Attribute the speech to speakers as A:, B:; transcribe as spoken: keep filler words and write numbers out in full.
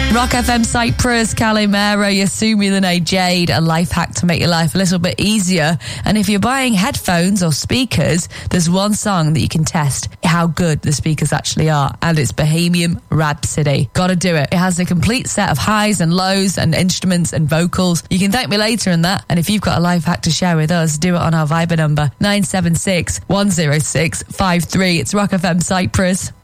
A: Rock F M Cyprus, Calimero, Yasumi Lene Jade, a life hack to make your life a little bit easier. And if you're buying headphones or speakers, there's one song that you can test how good the speakers actually are, and it's Bohemian Rhapsody. Gotta do it. It has a complete set of highs and lows and instruments and vocals. You can thank me later in that, and if you've got a life hack to share with us, do it on our Viber number nine seven six, one zero six, five three. It's Rock F M Cyprus.